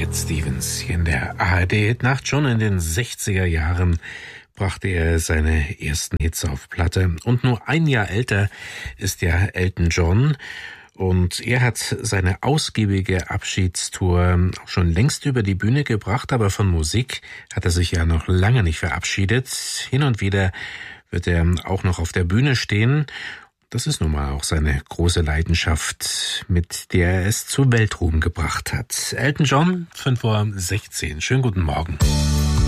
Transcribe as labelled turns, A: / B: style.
A: Cat Stevens hier in der ARD-Nacht. Schon in den 60er Jahren brachte er seine ersten Hits auf Platte. Und nur ein Jahr älter ist ja Elton John. Und er hat seine ausgiebige Abschiedstour auch schon längst über die Bühne gebracht, aber von Musik hat er sich ja noch lange nicht verabschiedet. Hin und wieder wird er auch noch auf der Bühne stehen. Das ist nun mal auch seine große Leidenschaft, mit der er es zu Weltruhm gebracht hat. Elton John, 5:16 Uhr. Schönen guten Morgen.